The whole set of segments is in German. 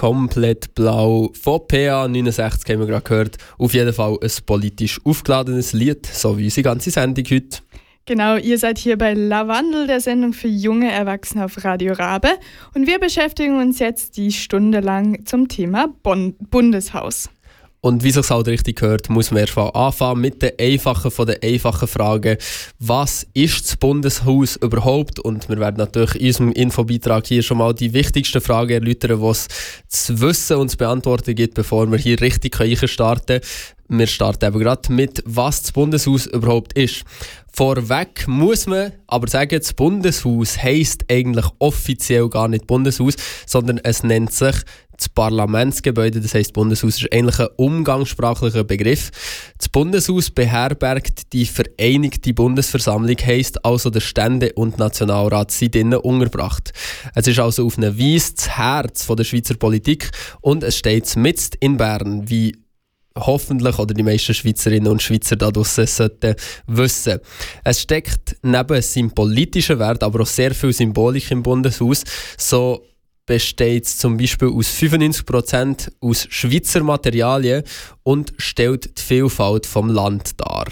komplett blau. Von PA69 haben wir gerade gehört. Auf jeden Fall ein politisch aufgeladenes Lied, so wie unsere ganze Sendung heute. Genau, ihr seid hier bei Lavandel, der Sendung für junge Erwachsene auf Radio Rabe. Und wir beschäftigen uns jetzt die Stunde lang zum Thema Bundeshaus. Und wie sich halt richtig gehört, muss man erst mal anfangen mit den einfachen Fragen. Was ist das Bundeshaus überhaupt? Und wir werden natürlich in unserem Infobeitrag hier schon mal die wichtigsten Fragen erläutern, die es zu wissen und zu beantworten gibt, bevor wir hier richtig starten können. Wir starten eben gerade mit, was das Bundeshaus überhaupt ist. Vorweg muss man aber sagen, das Bundeshaus heisst eigentlich offiziell gar nicht Bundeshaus, sondern es nennt sich das Parlamentsgebäude. Das heisst, Bundeshaus ist eigentlich ein umgangssprachlicher Begriff. Das Bundeshaus beherbergt die Vereinigte Bundesversammlung, heisst also der Stände- und Nationalrat sind drinnen untergebracht. Es ist also auf eine Weise das Herz der Schweizer Politik und es steht mitten in Bern, wie hoffentlich oder die meisten Schweizerinnen und Schweizer da draussen sollten wissen. Es steckt neben seinem politischen Wert aber auch sehr viel Symbolik im Bundeshaus. So besteht es zum Beispiel aus 95% aus Schweizer Materialien und stellt die Vielfalt vom Land dar.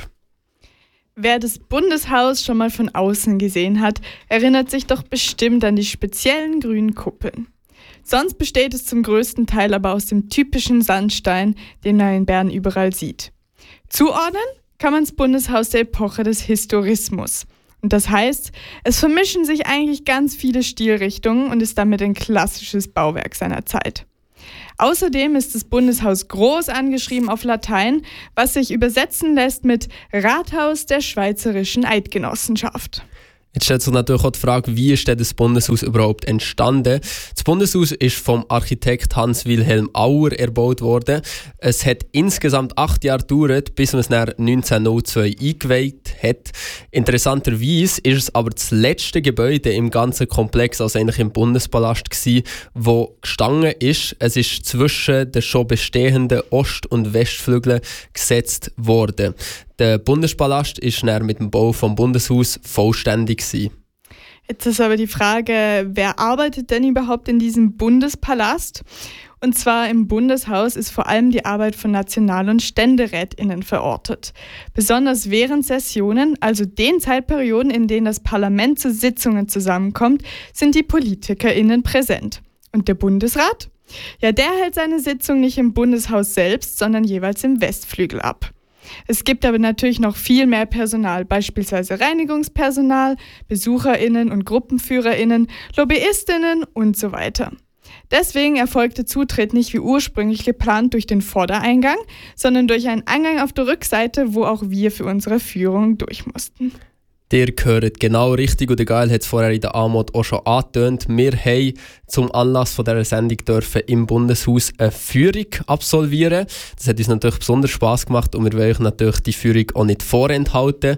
Wer das Bundeshaus schon mal von außen gesehen hat, erinnert sich doch bestimmt an die speziellen grünen Kuppeln. Sonst besteht es zum größten Teil aber aus dem typischen Sandstein, den man in Bern überall sieht. Zuordnen kann man das Bundeshaus der Epoche des Historismus. Und das heißt, es vermischen sich eigentlich ganz viele Stilrichtungen und ist damit ein klassisches Bauwerk seiner Zeit. Außerdem ist das Bundeshaus groß angeschrieben auf Latein, was sich übersetzen lässt mit Rathaus der Schweizerischen Eidgenossenschaft. Jetzt stellt sich natürlich auch die Frage, wie ist denn das Bundeshaus überhaupt entstanden? Das Bundeshaus ist vom Architekt Hans-Wilhelm Auer erbaut worden. Es hat insgesamt 8 Jahre gedauert, bis man es dann 1902 eingeweiht hat. Interessanterweise ist es aber das letzte Gebäude im ganzen Komplex, also eigentlich im Bundespalast gewesen, wo gestanden ist. Es ist zwischen den schon bestehenden Ost- und Westflügeln gesetzt worden. Der Bundespalast ist dann mit dem Bau vom Bundeshaus vollständig gewesen. Jetzt ist aber die Frage, wer arbeitet denn überhaupt in diesem Bundespalast? Und zwar im Bundeshaus ist vor allem die Arbeit von National- und StänderätInnen verortet. Besonders während Sessionen, also den Zeitperioden, in denen das Parlament zu Sitzungen zusammenkommt, sind die PolitikerInnen präsent. Und der Bundesrat? Ja, der hält seine Sitzung nicht im Bundeshaus selbst, sondern jeweils im Westflügel ab. Es gibt aber natürlich noch viel mehr Personal, beispielsweise Reinigungspersonal, BesucherInnen und GruppenführerInnen, LobbyistInnen und so weiter. Deswegen erfolgt der Zutritt nicht wie ursprünglich geplant durch den Vordereingang, sondern durch einen Eingang auf der Rückseite, wo auch wir für unsere Führung durch mussten. Ihr gehört genau richtig und der Gael hat es vorher in der Anmod auch schon angetönt. Wir haben zum Anlass von dieser Sendung dürfen im Bundeshaus eine Führung absolvieren. Das hat uns natürlich besonders Spass gemacht und wir wollen euch natürlich die Führung auch nicht vorenthalten.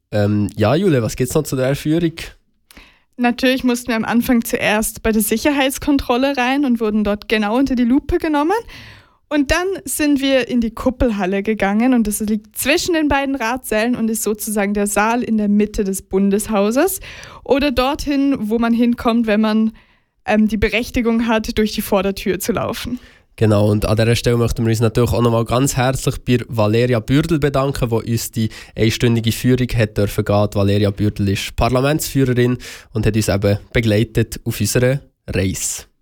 Ja, Julia, was gibt es noch zu dieser Führung? Natürlich mussten wir am Anfang zuerst bei der Sicherheitskontrolle rein und wurden dort genau unter die Lupe genommen. Und dann sind wir in die Kuppelhalle gegangen und das liegt zwischen den beiden Ratssälen und ist sozusagen der Saal in der Mitte des Bundeshauses oder dorthin, wo man hinkommt, wenn man die Berechtigung hat, durch die Vordertür zu laufen. Genau, und an dieser Stelle möchten wir uns natürlich auch nochmal ganz herzlich bei Valeria Bürdel bedanken, die uns die einstündige Führung hat dürfen gehen. Valeria Bürdel ist Parlamentsführerin und hat uns eben begleitet auf unserer Reise.